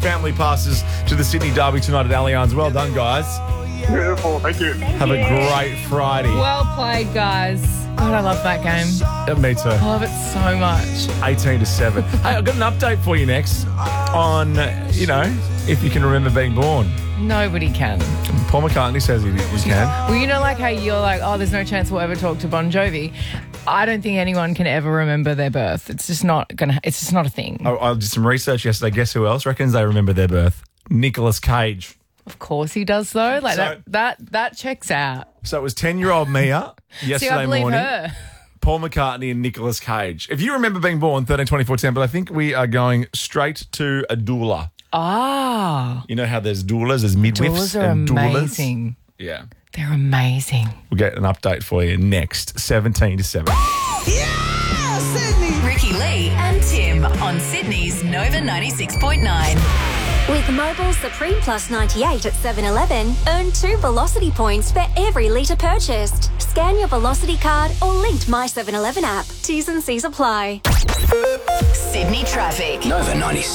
family passes to the Sydney Derby tonight at Allianz. Well done, guys. Beautiful. Thank you. Have a great Friday. Well played, guys. God, I love that game. Me too. I love it so much. 18-7. Hey, I've got an update for you next on, if you can remember being born. Nobody can. Paul McCartney says he can. Well, you know, like how you're like, oh, there's no chance we'll ever talk to Bon Jovi. I don't think anyone can ever remember their birth. It's just not a thing. I did some research yesterday. Guess who else reckons they remember their birth? Nicolas Cage. Of course he does, though. Like that checks out. So it was 10-year-old Mia yesterday See, I believe morning. her. Paul McCartney and Nicolas Cage. If you remember being born, 13, 24, 10, but I think we are going straight to a doula. Ah. You know how there's doulas, there's midwives Doulas are and doulas? amazing. Yeah. They're amazing. We'll get an update for you next, 17-7. Yeah, Sydney. Ricky Lee and Tim on Sydney's Nova 96.9. With Mobile Supreme Plus 98 at 7-Eleven, earn 2 Velocity points for every litre purchased. Scan your Velocity card or linked My 7-Eleven app. T's and C's apply. Sydney traffic. Nova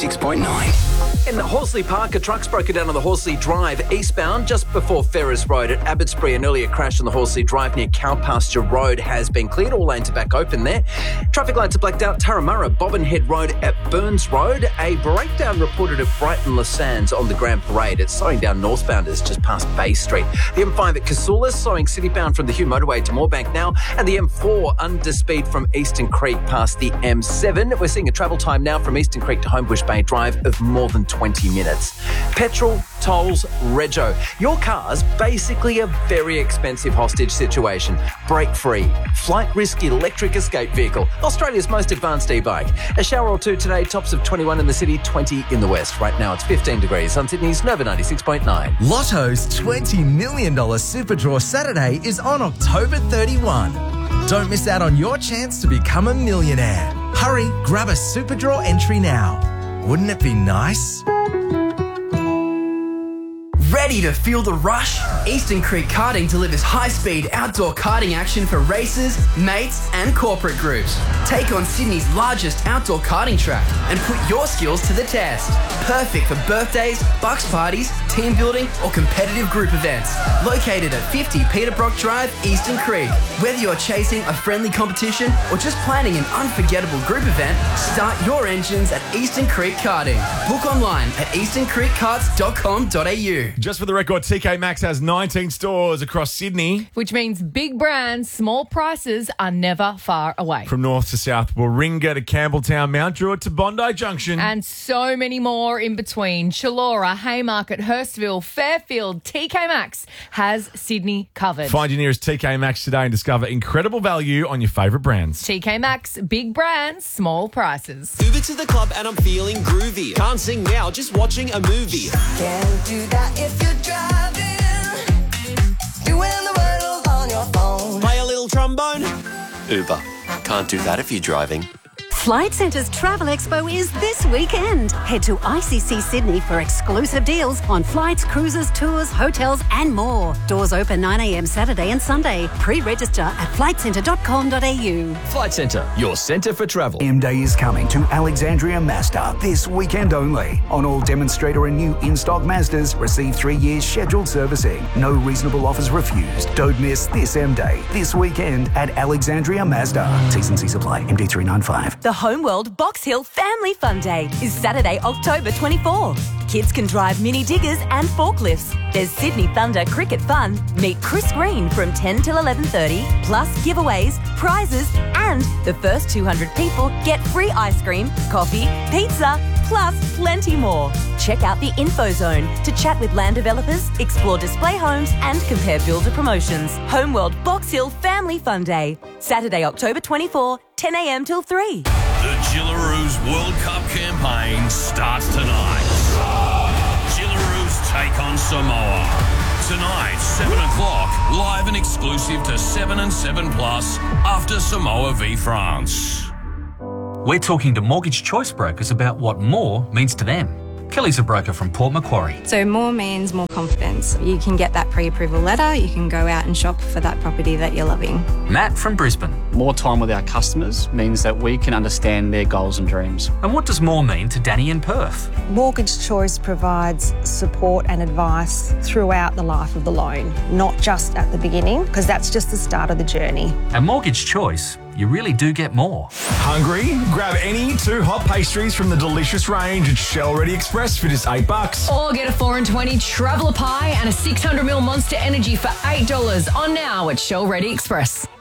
96.9. In Horsley Park, a truck's broken down on the Horsley Drive eastbound just before Ferris Road at Abbotsbury. An earlier crash on the Horsley Drive near Cowpasture Road has been cleared. All lanes are back open there. Traffic lights are blacked out. Turramurra, Bobbin Head Road at Burns Road. A breakdown reported at Brighton Les Sands on the Grand Parade. It's slowing down northbounders just past Bay Street. The M5 at Casoulas, slowing citybound from the Hugh Motorway to Moorebank now. And the M4 under speed from Eastern Creek past the M7. We're seeing a travel time now from Eastern Creek to Homebush Bay Drive of more than 20 minutes. Petrol, tolls, rego. Your car's basically a very expensive hostage situation. Brake-free, flight-risk electric escape vehicle. Australia's most advanced e-bike. A shower or two today, tops of 21 in the city, 20 in the west. Right now it's 15 degrees on Sydney's Nova 96.9. Lotto's $20 million Super Draw Saturday is on October 31. Don't miss out on your chance to become a millionaire. Hurry, grab a Super Draw entry now. Wouldn't it be nice? Ready to feel the rush? Eastern Creek Karting delivers high-speed outdoor karting action for racers, mates and corporate groups. Take on Sydney's largest outdoor karting track and put your skills to the test. Perfect for birthdays, bucks parties, team building or competitive group events. Located at 50 Peter Brock Drive, Eastern Creek. Whether you're chasing a friendly competition or just planning an unforgettable group event, start your engines at Eastern Creek Karting. Book online at easterncreekkarts.com.au. Just for the record, TK Maxx has 19 stores across Sydney. Which means big brands, small prices are never far away. From north to south, Warringah to Campbelltown, Mount Druitt to Bondi Junction. And so many more in between. Chullora, Haymarket, Hurstville, Fairfield, TK Maxx has Sydney covered. Find your nearest TK Maxx today and discover incredible value on your favourite brands. TK Maxx, big brands, small prices. Uber to the club and I'm feeling groovy. Can't sing now, just watching a movie. Can't do that if you're driving. Doing the riddles on your phone. Play a little trombone. Uber. Can't do that if you're driving. Flight Centre's Travel Expo is this weekend. Head to ICC Sydney for exclusive deals on flights, cruises, tours, hotels and more. Doors open 9 a.m. Saturday and Sunday. Pre-register at flightcentre.com.au. Flight Centre, your centre for travel. M-Day is coming to Alexandria Mazda this weekend only. On all demonstrator and new in-stock Mazdas, receive 3 years scheduled servicing. No reasonable offers refused. Don't miss this M-Day this weekend at Alexandria Mazda. T's and C's apply. MD395. The Homeworld Box Hill Family Fun Day is Saturday, October 24. Kids can drive mini diggers and forklifts. There's Sydney Thunder cricket fun. Meet Chris Green from 10 till 11:30, plus giveaways, prizes, and the first 200 people get free ice cream, coffee, pizza, plus plenty more. Check out the Info Zone to chat with land developers, explore display homes, and compare builder promotions. Homeworld Box Hill Family Fun Day, Saturday, October 24, 10 a.m. till 3. The Gillaroos World Cup campaign starts tonight. Gillaroos take on Samoa. Tonight, 7 o'clock, live and exclusive to 7 and 7 Plus after Samoa v France. We're talking to mortgage choice brokers about what more means to them. Kelly's a broker from Port Macquarie. So more means more confidence. You can get that pre-approval letter, you can go out and shop for that property that you're loving. Matt from Brisbane. more time with our customers means that we can understand their goals and dreams. And what does more mean to Danny in Perth? Mortgage Choice provides support and advice throughout the life of the loan, not just at the beginning, because that's just the start of the journey. At Mortgage Choice, you really do get more. Hungry? Grab any 2 hot pastries from the delicious range at Shell Ready Express for just $8. Or get a 4 and 20 traveller pie and a 600ml Monster Energy for $8 on now at Shell Ready Express.